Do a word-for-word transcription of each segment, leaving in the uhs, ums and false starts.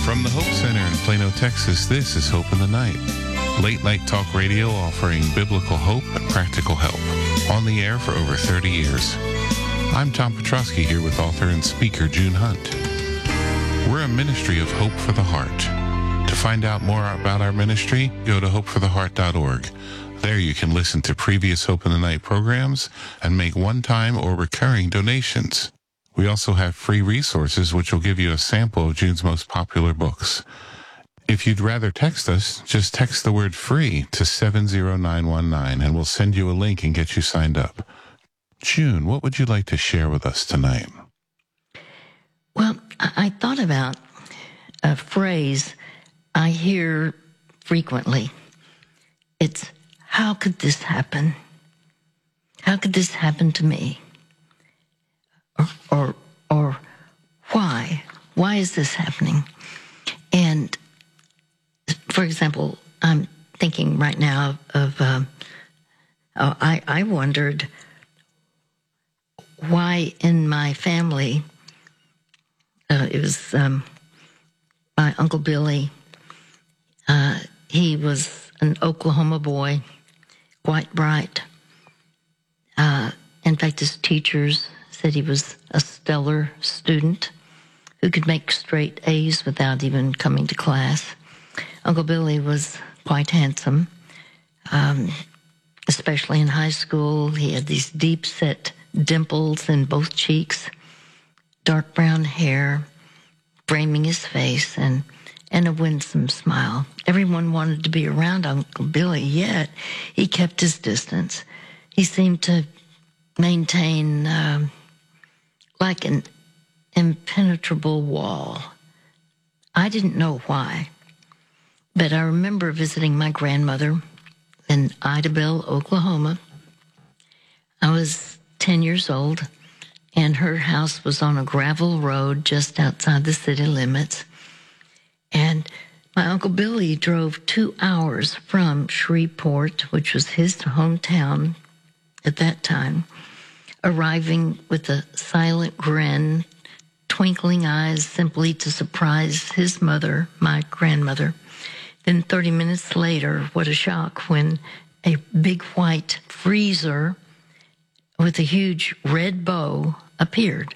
From the Hope Center in Plano, Texas, this is Hope in the Night. Late night talk radio offering biblical hope and practical help. On the air for over thirty years. I'm Tom Petrosky here with author and speaker June Hunt. We're a ministry of hope for the heart. To find out more about our ministry, go to hope for the heart dot org. There you can listen to previous Hope in the Night programs and make one-time or recurring donations. We also have free resources which will give you a sample of June's most popular books. If you'd rather text us, just text the word FREE to seven zero nine one nine and we'll send you a link and get you signed up. June, what would you like to share with us tonight? Well, I thought about a phrase I hear frequently. It's, how could this happen? How could this happen to me? Or, or, or why? Why is this happening? And, for example, I'm thinking right now of, uh, oh, I, I wondered why in my family, uh, it was um, my Uncle Billy. Uh, he was an Oklahoma boy, quite bright. Uh, in fact, his teachers said he was a stellar student who could make straight A's without even coming to class. Uncle Billy was quite handsome, um, especially in high school. He had these deep-set dimples in both cheeks, dark brown hair, framing his face, and, and a winsome smile. Everyone wanted to be around Uncle Billy, yet he kept his distance. He seemed to maintain um, like an impenetrable wall. I didn't know why, but I remember visiting my grandmother in Idabel, Oklahoma. I was ten years old, and her house was on a gravel road just outside the city limits. And my Uncle Billy drove two hours from Shreveport, which was his hometown at that time, arriving with a silent grin, twinkling eyes simply to surprise his mother, my grandmother. Then thirty minutes later, what a shock when a big white freezer with a huge red bow appeared.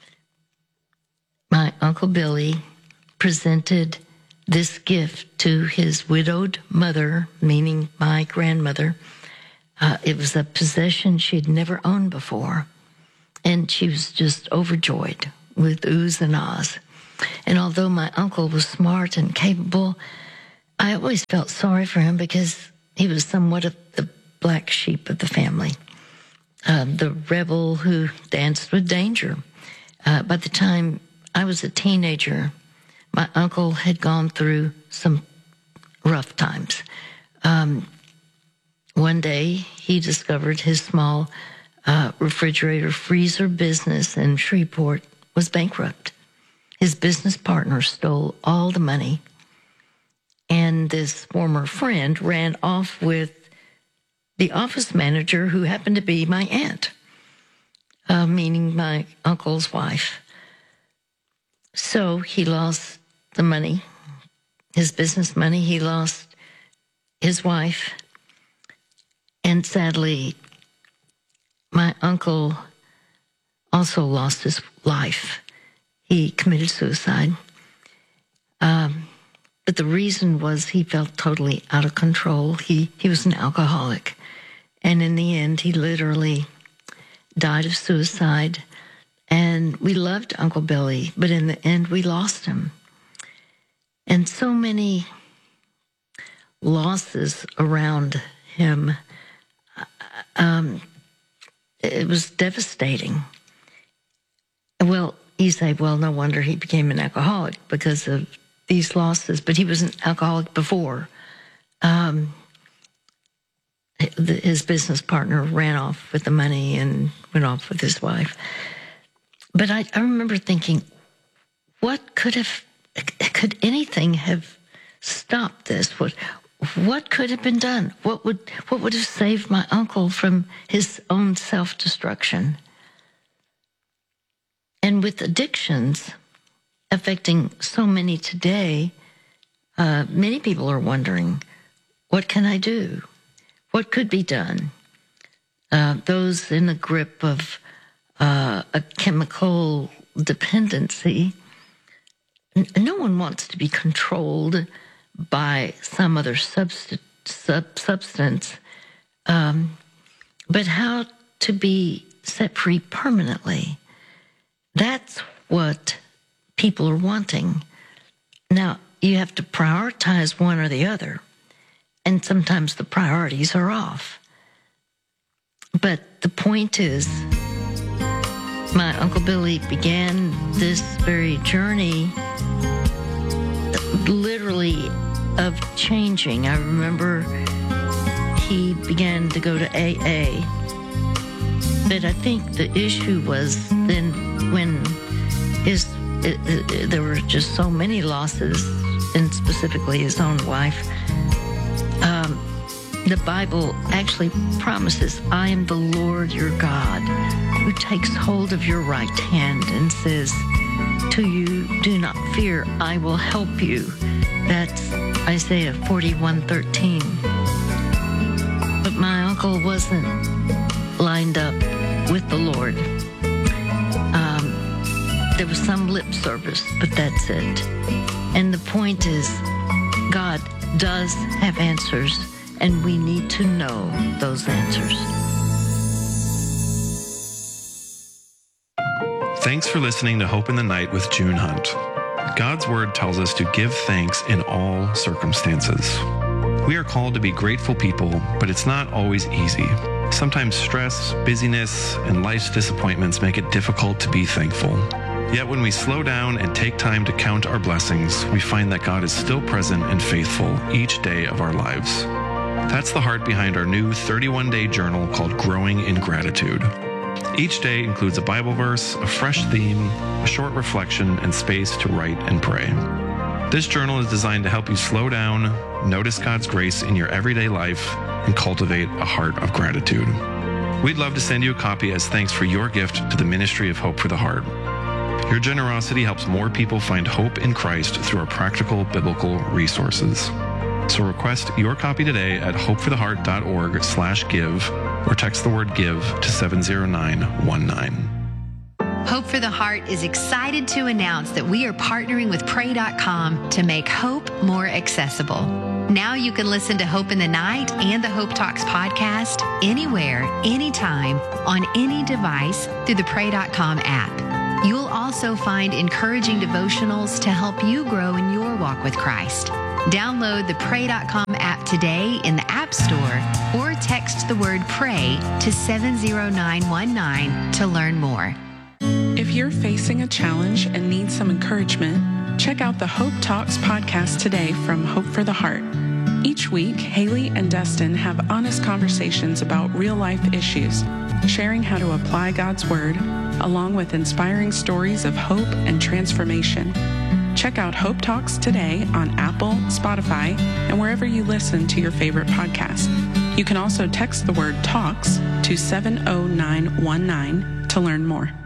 My Uncle Billy presented this gift to his widowed mother, meaning my grandmother. Uh, it was a possession she'd never owned before, and she was just overjoyed with oohs and ahs. And although my uncle was smart and capable, I always felt sorry for him because he was somewhat of the black sheep of the family, uh, the rebel who danced with danger. Uh, by the time I was a teenager, my uncle had gone through some rough times. Um, One day, he discovered his small uh, refrigerator freezer business in Shreveport was bankrupt. His business partner stole all the money, and this former friend ran off with the office manager, who happened to be my aunt, uh, meaning my uncle's wife. So he lost the money, his business money. He lost his wife. And sadly, my uncle also lost his life. He committed suicide. Um, but the reason was he felt totally out of control. He, he was an alcoholic. And in the end, he literally died of suicide. And we loved Uncle Billy, but in the end, we lost him. And so many losses around him. Um, it was devastating. Well, you say, well, no wonder he became an alcoholic because of these losses, but he was an alcoholic before. Um, his business partner ran off with the money and went off with his wife. But I, I remember thinking, what could have, could anything have stopped this? What, what could have been done? What would, what would have saved my uncle from his own self-destruction? And with addictions, affecting so many today. Uh, many people are wondering, what can I do? What could be done? Uh, those in the grip of uh, a chemical dependency, n- no one wants to be controlled by some other subst- sub- substance, um, but how to be set free permanently. That's what people are wanting. Now, you have to prioritize one or the other, and sometimes the priorities are off. But the point is, my Uncle Billy began this very journey literally of changing. I remember he began to go to A A. But I think the issue was then when his, it, it, there were just so many losses, and specifically his own wife. Um, the Bible actually promises, I am the Lord your God, who takes hold of your right hand and says to you, do not fear, I will help you. That's Isaiah forty-one thirteen. But my uncle wasn't lined up with the Lord. Um, there was some lip service, but that's it. And the point is, God does have answers, and we need to know those answers. Thanks for listening to Hope in the Night with June Hunt. God's Word tells us to give thanks in all circumstances. We are called to be grateful people, but it's not always easy. Sometimes stress, busyness, and life's disappointments make it difficult to be thankful. Yet when we slow down and take time to count our blessings, we find that God is still present and faithful each day of our lives. That's the heart behind our new thirty-one day journal called Growing in Gratitude. Each day includes a Bible verse, a fresh theme, a short reflection, and space to write and pray. This journal is designed to help you slow down, notice God's grace in your everyday life, and cultivate a heart of gratitude. We'd love to send you a copy as thanks for your gift to the Ministry of Hope for the Heart. Your generosity helps more people find hope in Christ through our practical biblical resources. So request your copy today at hopefortheheart.org slash give or text the word give to seven zero nine one nine. Hope for the Heart is excited to announce that we are partnering with pray dot com to make hope more accessible. Now you can listen to Hope in the Night and the Hope Talks podcast anywhere, anytime, on any device through the pray dot com app. You'll also find encouraging devotionals to help you grow in your walk with Christ. Download the pray dot com app today in the App Store or text the word PRAY to seven zero nine one nine to learn more. If you're facing a challenge and need some encouragement, check out the Hope Talks podcast today from Hope for the Heart. Each week, Haley and Dustin have honest conversations about real-life issues, sharing how to apply God's Word, along with inspiring stories of hope and transformation. Check out Hope Talks today on Apple, Spotify, and wherever you listen to your favorite podcast. You can also text the word TALKS to seven zero nine one nine to learn more.